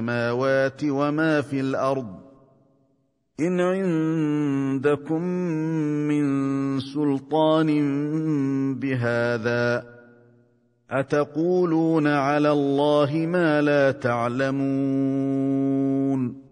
السماوات وما في الأرض إن عندكم من سلطان بهذا أتقولون على الله ما لا تعلمون